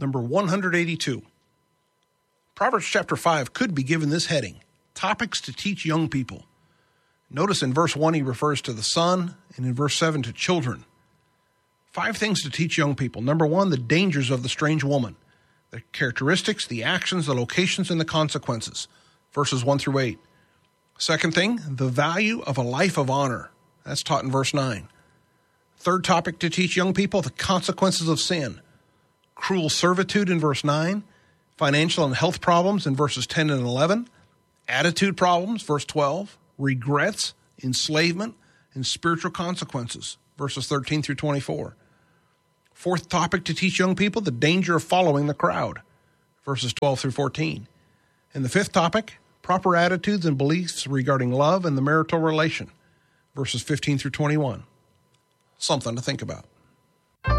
number 182. Proverbs chapter 5 could be given this heading, Topics to Teach Young People. Notice in verse 1 he refers to the son, and in verse 7 to children. 5 things to teach young people. Number 1, the dangers of the strange woman. The characteristics, the actions, the locations, and the consequences. Verses 1 through 8. Second thing, the value of a life of honor. That's taught in verse 9. Third topic to teach young people, the consequences of sin. Cruel servitude in verse 9. Financial and health problems in verses 10 and 11. Attitude problems, verse 12. Regrets, enslavement, and spiritual consequences, verses 13 through 24. Fourth topic to teach young people, the danger of following the crowd, verses 12 through 14. And the fifth topic, proper attitudes and beliefs regarding love and the marital relation, verses 15 through 21. Something to think about.